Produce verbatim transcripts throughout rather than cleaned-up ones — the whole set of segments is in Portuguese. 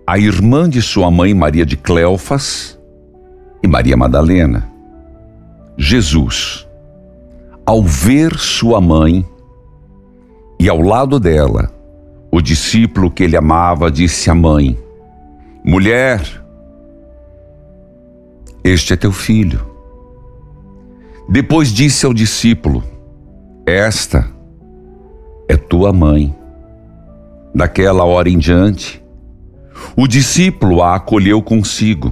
a irmã de sua mãe Maria de Cleofas e Maria Madalena. Jesus, ao ver sua mãe e ao lado dela o discípulo que ele amava, disse à mãe: mulher, este é teu filho. Depois disse ao discípulo: esta é tua mãe. Daquela hora em diante, o discípulo a acolheu consigo.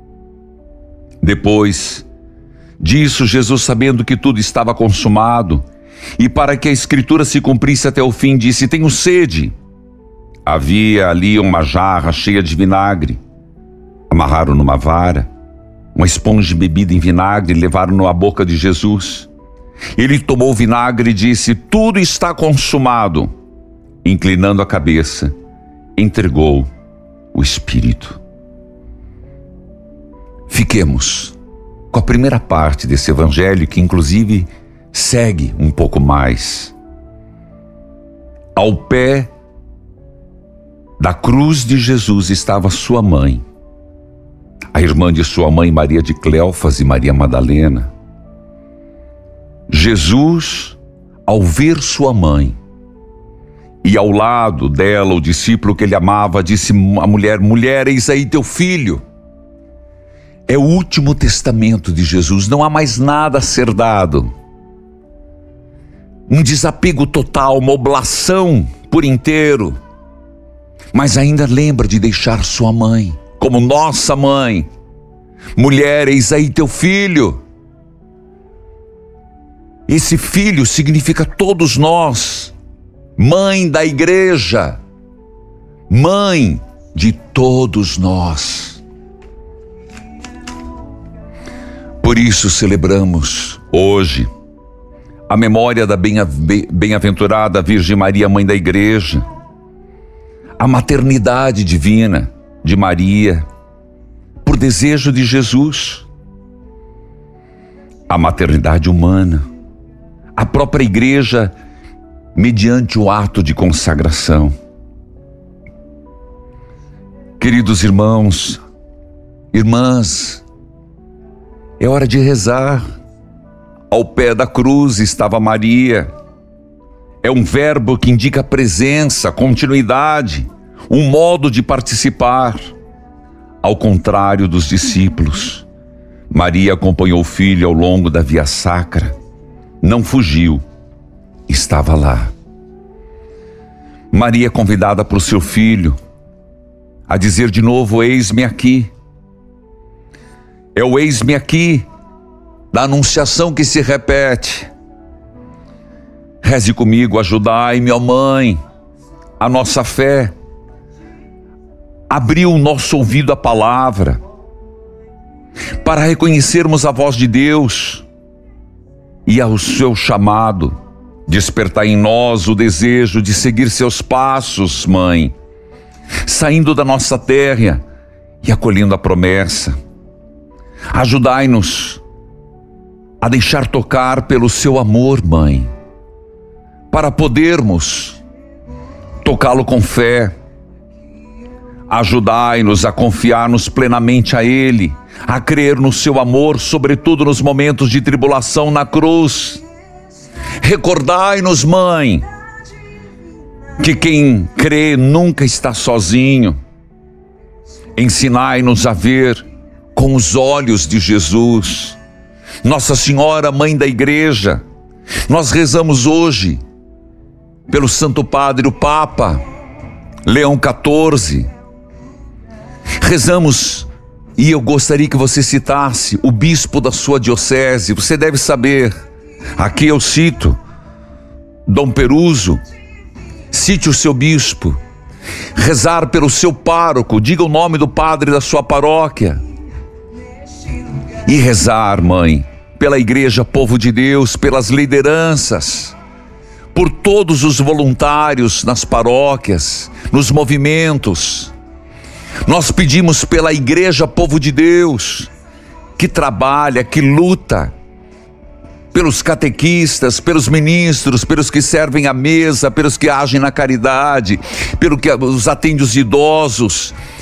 Depois disso, Jesus, sabendo que tudo estava consumado, e para que a escritura se cumprisse até o fim, disse: tenho sede. Havia ali uma jarra cheia de vinagre. Amarraram numa vara uma esponja embebida em vinagre e levaram-no à boca de Jesus. Ele tomou o vinagre e disse: tudo está consumado. Inclinando a cabeça, entregou o Espírito. Fiquemos com a primeira parte desse evangelho, que inclusive segue um pouco mais. Ao pé da cruz de Jesus estava sua mãe, a irmã de sua mãe Maria de Cleofas e Maria Madalena. Jesus, ao ver sua mãe e ao lado dela o discípulo que ele amava, disse à mulher: mulher, eis aí teu filho. É o último testamento de Jesus, não há mais nada a ser dado. Um desapego total, uma oblação por inteiro. Mas ainda lembra de deixar sua mãe, como nossa mãe. Mulher, eis aí teu filho. Esse filho significa todos nós. Mãe da igreja, mãe de todos nós. Por isso celebramos hoje a memória da bem-aventurada Virgem Maria, mãe da igreja, a maternidade divina de Maria, por desejo de Jesus, a maternidade humana, a própria igreja, mediante o ato de consagração. Queridos irmãos, irmãs, é hora de rezar. Ao pé da cruz estava Maria. É um verbo que indica presença, continuidade, um modo de participar. Ao contrário dos discípulos, Maria acompanhou o filho ao longo da via sacra, não fugiu, estava lá. Maria é convidada por seu filho a dizer de novo: eis-me aqui. É o eis-me aqui da anunciação que se repete. Reze comigo: ajudai-me, ó mãe, a nossa fé. Abriu o nosso ouvido à palavra, para reconhecermos a voz de Deus e ao seu chamado. Despertai em nós o desejo de seguir seus passos, mãe, saindo da nossa terra e acolhendo a promessa. Ajudai-nos a deixar tocar pelo seu amor, mãe, para podermos tocá-lo com fé. Ajudai-nos a confiar-nos plenamente a Ele, a crer no seu amor, sobretudo nos momentos de tribulação na cruz. Recordai-nos, mãe, que quem crê nunca está sozinho. Ensinai-nos a ver com os olhos de Jesus. Nossa Senhora, Mãe da Igreja, nós rezamos hoje pelo Santo Padre, o Papa Leão quatorze. Rezamos, e eu gostaria que você citasse o bispo da sua diocese. Você deve saber, aqui eu cito Dom Peruso. Cite o seu bispo. Rezar pelo seu pároco, diga o nome do padre da sua paróquia. E rezar, mãe, pela igreja, povo de Deus, pelas lideranças, por todos os voluntários nas paróquias, nos movimentos. Nós pedimos pela igreja, povo de Deus, que trabalha, que luta, pelos catequistas, pelos ministros, pelos que servem à mesa, pelos que agem na caridade, pelos que os atendem os idosos,